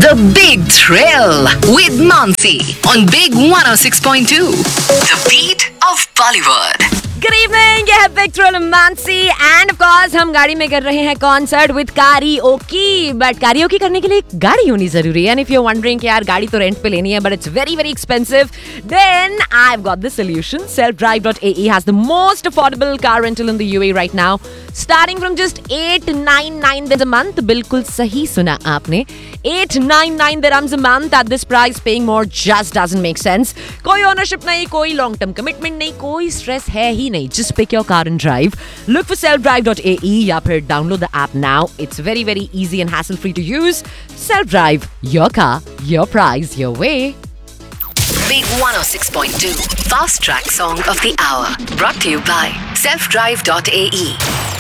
The Big Thrill with Mansi on Big 106.2. The beat of Bollywood. Good evening, ये है Big Thrill Mansi and of course हम गाड़ी में कर रहे हैं concert with karaoke. But karaoke करने के लिए गाड़ी होनी जरूरी है. And if you're wondering कि यार गाड़ी तो रेंट पे लेनी है but it's very very expensive, then I've got the solution. Selfdrive.ae has the most affordable car rental in the UAE right now. Starting from just 899 dirhams a month. बिल्कुल सही सुना आपने. 899 dirhams a month at this price. Paying more just doesn't make sense. कोई ownership नहीं, कोई long term commitment नहीं, कोई stress है ही नहीं. Just pick your car and drive. Look for selfdrive.ae या फिर download the app now. It's very very easy and hassle free to use. Self-drive, your car, your price, your way. Big 106.2 Fast Track Song of the Hour. Brought to you by selfdrive.ae.